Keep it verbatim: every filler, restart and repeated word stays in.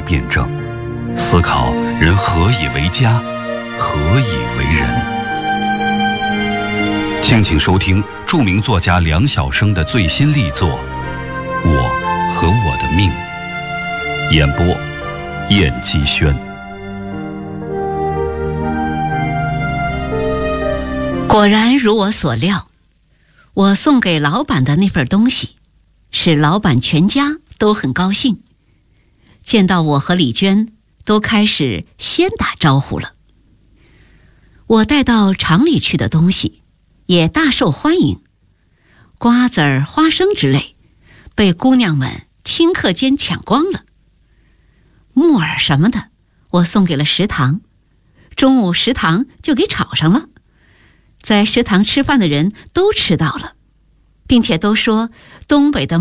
辩证，思考人何以为家，何以为人。敬请收听著名作家梁晓声的最新力作《我和我的命》，演播燕姬轩。 果然如我所料，我送给老板的那份东西使老板全家都很高兴，见到我和李娟都开始先打招呼了。我带到厂里去的东西也大受欢迎，瓜子儿、花生之类被姑娘们顷刻间抢光了。木耳什么的我送给了食堂，中午食堂就给炒上了，在食堂吃饭的人都吃到了，并且都说东北的